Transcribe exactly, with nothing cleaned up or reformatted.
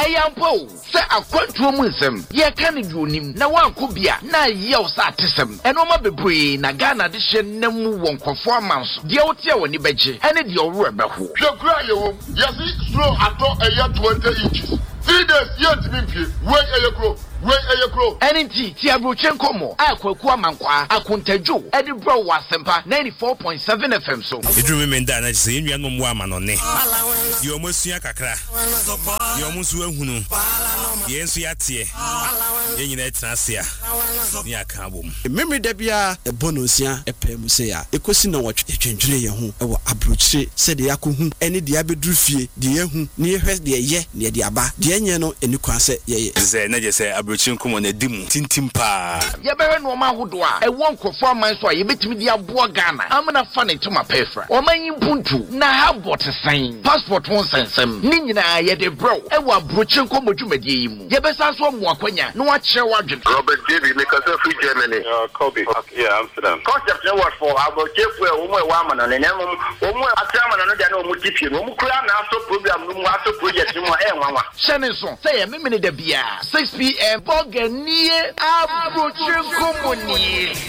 Eyampo say akwantu mu nsem ye ka ne duonim na wanko bia na ye o sa atesem eno ma bebre na Ghana de hye namu wonkofo amanso de o tie woni beje ene de o wura beho hwekura ye wo yesi slow ato eya twenty inches three days yet me wait eyekro wait eyekro enenti ti abrochen komo akwaku amankwa akontadwo ede bro wasempa ninety-four point seven F M so edru me nda na se enua no mo amanone ye omosua kakra ye omusu ahunu ye nsu yatie ye nyina etrasia ni aka bom memre da bia ebonosia epem se ya ekosi na wotwe twentwene ye ho e wo abrochire se de yakohu ene de abedru fie de yehu ne yehwe de ye ne de aba de enye no eni kwa se ye ze na je se abrochire nkomo na dimu tintim pa ye bewe no ma hodo a e wonkofo amanso a ye betimi de abo Ghana amna fa ne tuma pefra o manyi mpuntu na habot sign passport won sensem ni nyina ye de bro e wo abrochire nkomo dwumadie yi mu ye besa so mo akwanya no a kire wadwen Robert David because of free Germany uh Kobe okay, yeah Amsterdam concept no what for abrochire fu e wo mo e wa amana ne nemu wo mo atrama no de na o mo tipie no mo kura na aso program no mo aso project mo e nwanwa shene so say ye memene da bia six p m Boganie abrochire nkomo ni